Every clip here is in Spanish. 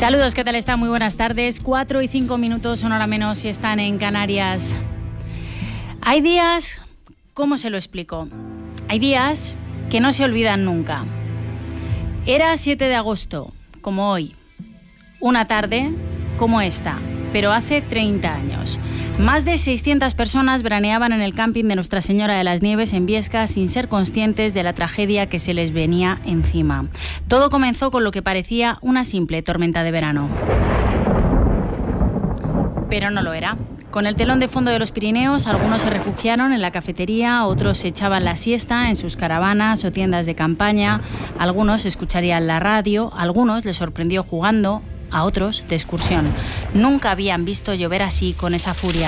Saludos, ¿qué tal está? Muy buenas tardes. 4 y 5 minutos, una hora menos si están en Canarias. Hay días, ¿cómo se lo explico? Hay días que no se olvidan nunca. Era 7 de agosto, como hoy. Una tarde como esta, pero hace 30 años. Más de 600 personas veraneaban en el camping de Nuestra Señora de las Nieves en Biescas sin ser conscientes de la tragedia que se les venía encima. Todo comenzó con lo que parecía una simple tormenta de verano. Pero no lo era. Con el telón de fondo de los Pirineos, algunos se refugiaron en la cafetería, otros se echaban la siesta en sus caravanas o tiendas de campaña, algunos escucharían la radio, algunos les sorprendió jugando, a otros de excursión. Nunca habían visto llover así, con esa furia.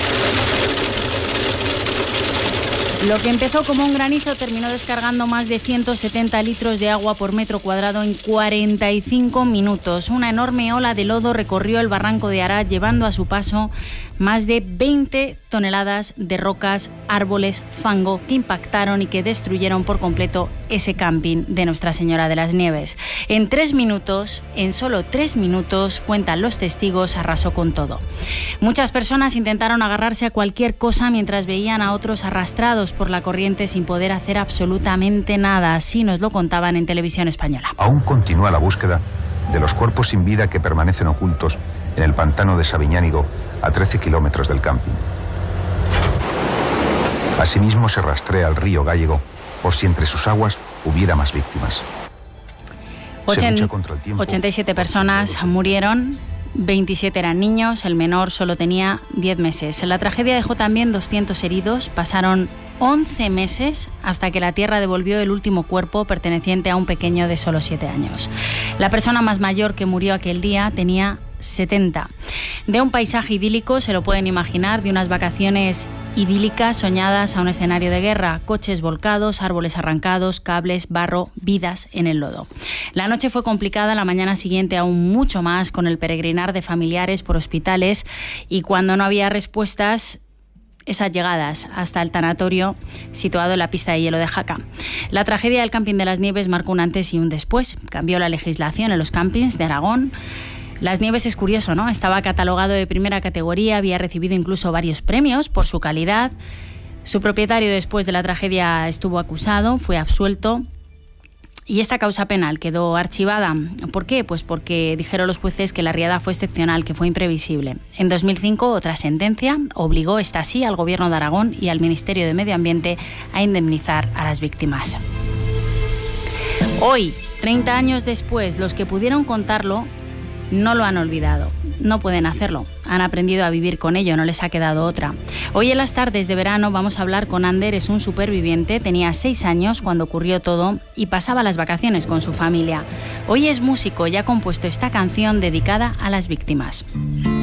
Lo que empezó como un granizo terminó descargando más de 170 litros de agua por metro cuadrado en 45 minutos. Una enorme ola de lodo recorrió el barranco de Arad, llevando a su paso más de 20 toneladas de rocas, árboles, fango que impactaron y que destruyeron por completo ese camping de Nuestra Señora de las Nieves. En 3 minutos, en solo 3 minutos, cuentan los testigos, arrasó con todo. Muchas personas intentaron agarrarse a cualquier cosa mientras veían a otros arrastrados por la corriente sin poder hacer absolutamente nada. Así nos lo contaban en Televisión Española. Aún continúa la búsqueda de los cuerpos sin vida que permanecen ocultos en el pantano de Sabiñánigo, a 13 kilómetros del camping. Asimismo se rastrea al río Gállego por si entre sus aguas hubiera más víctimas. 87 personas murieron, 27 eran niños, el menor solo tenía 10 meses. La tragedia dejó también 200 heridos, pasaron 11 meses hasta que la tierra devolvió el último cuerpo perteneciente a un pequeño de solo 7 años. La persona más mayor que murió aquel día tenía 70. De un paisaje idílico, se lo pueden imaginar, de unas vacaciones idílicas soñadas a un escenario de guerra, coches volcados, árboles arrancados, cables, barro, vidas en el lodo. La noche fue complicada, la mañana siguiente aún mucho más, con el peregrinar de familiares por hospitales y cuando no había respuestas, esas llegadas hasta el tanatorio situado en la pista de hielo de Jaca. La tragedia del camping de las Nieves marcó un antes y un después. Cambió la legislación en los campings de Aragón. Las Nieves es curioso, ¿no? Estaba catalogado de primera categoría, había recibido incluso varios premios por su calidad. Su propietario, después de la tragedia, estuvo acusado, fue absuelto. Y esta causa penal quedó archivada. ¿Por qué? Pues porque dijeron los jueces que la riada fue excepcional, que fue imprevisible. En 2005, otra sentencia obligó, esta sí, al Gobierno de Aragón y al Ministerio de Medio Ambiente a indemnizar a las víctimas. Hoy, 30 años después, los que pudieron contarlo no lo han olvidado, no pueden hacerlo, han aprendido a vivir con ello, no les ha quedado otra. Hoy en las tardes de verano vamos a hablar con Ander, es un superviviente, tenía 6 años cuando ocurrió todo y pasaba las vacaciones con su familia. Hoy es músico y ha compuesto esta canción dedicada a las víctimas.